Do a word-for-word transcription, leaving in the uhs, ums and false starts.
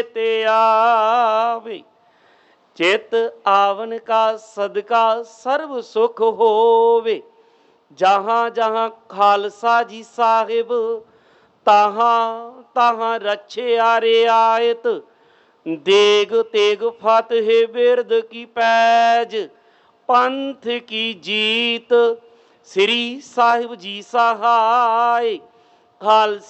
ते आवे। चित आवन का सदका सर्व सुख होवे। जहाँ जहाँ खालसा जी साहिब तहाँ तहाँ रच्छे आरे आयत। देग तेग फतेह बिरद की पैज पंथ की जीत। श्री साहिब जी सहाय। खालसा